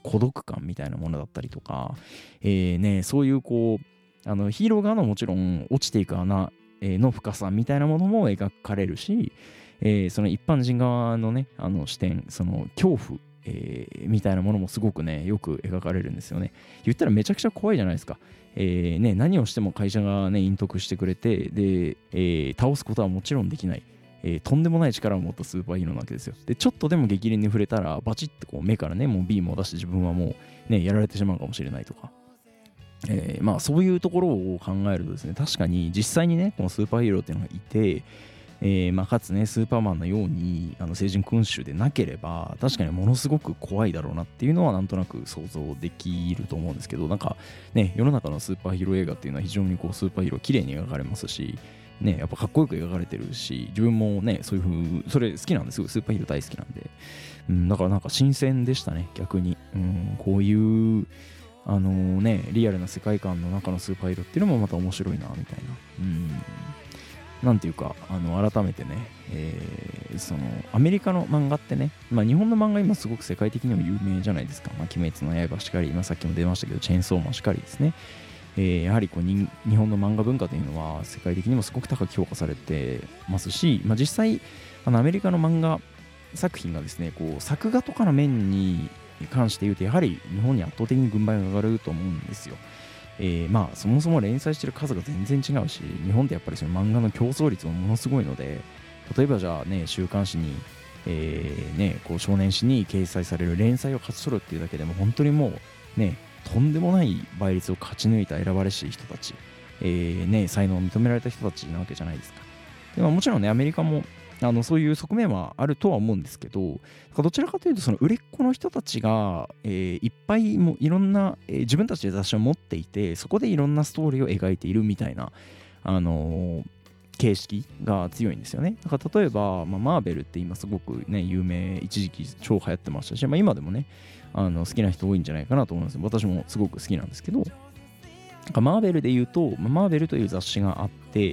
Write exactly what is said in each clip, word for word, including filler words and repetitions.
孤独感みたいなものだったりとか、えーね、そういうこうあのヒーロー側のもちろん落ちていく穴の深さみたいなものも描かれるし、えー、その一般人側のねあの視点、その恐怖、えー、みたいなものもすごくねよく描かれるんですよね。言ったらめちゃくちゃ怖いじゃないですか。えーね、何をしても会社がね隠匿してくれて、で、えー、倒すことはもちろんできない、えー、とんでもない力を持ったスーパーヒーローなわけですよ。でちょっとでも激鱗に触れたらバチッとこう目からねもうビームを出して自分はもうねやられてしまうかもしれないとか、えー、まあそういうところを考えるとですね、確かに実際にねこのスーパーヒーローっていうのがいて、えーまあ、かつねスーパーマンのようにあの聖人君主でなければ確かにものすごく怖いだろうなっていうのはなんとなく想像できると思うんですけど、なんかね世の中のスーパーヒーロー映画っていうのは非常にこうスーパーヒーロー綺麗に描かれますしね、やっぱかっこよく描かれてるし、自分もねそういう風それ好きなんですよ。スーパーヒーロー大好きなんで、うん、だからなんか新鮮でしたね逆に、うん、こういうあのねリアルな世界観の中のスーパーヒーローっていうのもまた面白いなみたいな、うんなんていうか、あの改めてね、えー、そのアメリカの漫画ってね、まあ、日本の漫画今すごく世界的にも有名じゃないですか。まあ、鬼滅の刃しかり、まあ、さっきも出ましたけど、チェーンソーマンしかりですね。えー、やはりこうに日本の漫画文化というのは世界的にもすごく高く評価されてますし、まあ、実際あのアメリカの漫画作品がですね、こう作画とかの面に関して言うと、やはり日本に圧倒的に軍配が上がると思うんですよ。えー、まあそもそも連載してる数が全然違うし、日本ってやっぱりその漫画の競争率もものすごいので、例えばじゃあね週刊誌に、えー、ねこう少年誌に掲載される連載を勝ち取るっていうだけでも本当にもうねとんでもない倍率を勝ち抜いた選ばれしい人たち、えー、ね才能を認められた人たちなわけじゃないですか。でももちろんねアメリカもあのそういう側面はあるとは思うんですけど、どちらかというとその売れっ子の人たちが、えー、いっぱいもいろんな、えー、自分たちで雑誌を持っていて、そこでいろんなストーリーを描いているみたいな、あのー、形式が強いんですよね。だから例えば、まあ、マーベルって今すごくね有名、一時期超流行ってましたし、まあ、今でもねあの好きな人多いんじゃないかなと思います。私もすごく好きなんですけど、なんかマーベルで言うと、まあ、マーベルという雑誌があって、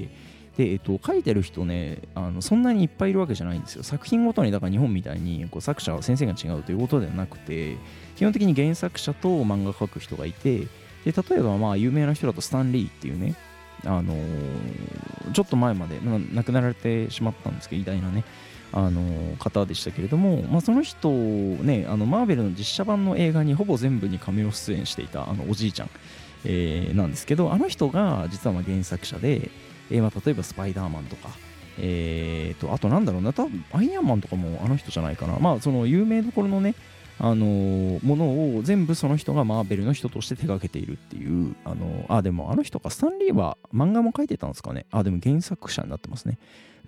で、えっと、書いてる人ね、あのそんなにいっぱいいるわけじゃないんですよ。作品ごとに、だから日本みたいにこう作者、先生が違うということではなくて、基本的に原作者と漫画描く人がいて、で例えば、まあ、有名な人だとスタンリーっていうね、あのー、ちょっと前まで、まあ、亡くなられてしまったんですけど、偉大なね、あのー、方でしたけれども、まあ、その人ね、あのマーベルの実写版の映画にほぼ全部にカメオ出演していたあのおじいちゃん、えー、なんですけど、あの人が実はまあ原作者で、えーまあ、例えばスパイダーマンとか、えー、とあとなんだろうな、多分アイアンマンとかもあの人じゃないかな。まあその有名どころのね、あのー、ものを全部その人がマーベルの人として手掛けているっていう、あのー、あでもあの人か、スタンリーは漫画も書いてたんですかね。あでも原作者になってますね。うん、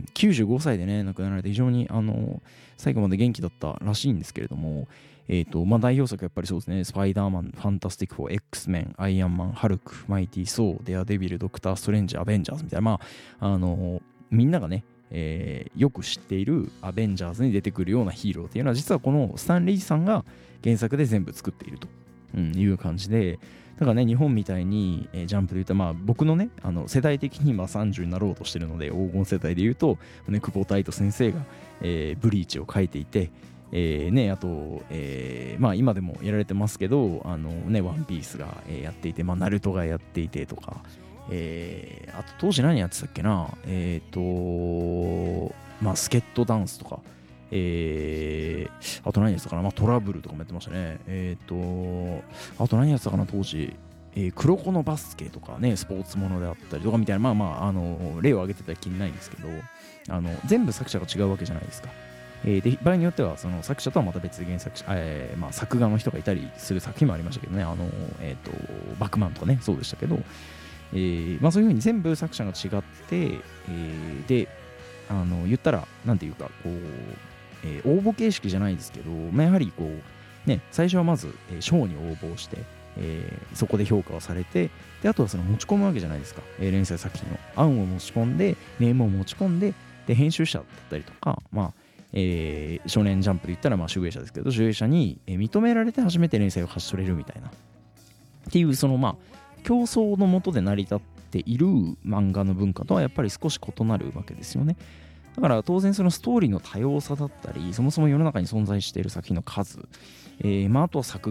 きゅうじゅうごさいでね亡くなられて、非常にあのー、最後まで元気だったらしいんですけれども、えーとまあ、代表作やっぱりそうですね、スパイダーマン、ファンタスティックフォー、X メン、アイアンマン、ハルク、マイティー・ソー、デアデビル、ドクター・ストレンジ、アベンジャーズみたいな、まあ、あのー、みんながね、えー、よく知っているアベンジャーズに出てくるようなヒーローっていうのは、実はこのスタンリーさんが原作で全部作っていると、うん、いう感じで、だからね、日本みたいに、えー、ジャンプで言ったら、まあ、僕のね、あの世代的に今さんじゅうになろうとしてるので、黄金世代で言うと、ね、久保太斗先生が、えー、ブリーチを書いていて、えーね、あと、えーまあ、今でもやられてますけど、あのね、ワンピースが、えーやっていて、まあ、ナルトがやっていてとか、えーあと当時何やってたっけな、えっ、と、まあ、スケットダンスとか、えー、あと何やってたかな、まあ、トラブルとかもやってましたね。えっ、と、あと何やってたかな、当時。えー、黒子のバスケとかね、スポーツものであったりとかみたいな、まあまあ、あの、例を挙げてたら気にないんですけど、あの、全部作者が違うわけじゃないですか。えー、で場合によってはその作者とはまた別で原作者、えーまあ、作画の人がいたりする作品もありましたけどね、あの、えーと、バックマンとかね、そうでしたけど、えーまあ、そういうふうに全部作者が違って、えー、で、あの、言ったら、なんていうか、こう、えー、応募形式じゃないですけど、まあ、やはりこう、ね、最初はまず、えー、賞に応募して、えー、そこで評価をされて、で、あとはその持ち込むわけじゃないですか、えー、連載作品の案を持ち込んで、ネームを持ち込んで、で、編集者だったりとか、まあ、えー、少年ジャンプで言ったらまあ集英社ですけど、集英社に認められて初めて連載を勝ち取れるみたいなっていう、そのまあ競争の下で成り立っている漫画の文化とはやっぱり少し異なるわけですよね。だから当然そのストーリーの多様さだったり、そもそも世の中に存在している作品の数、えーまあ、あとは作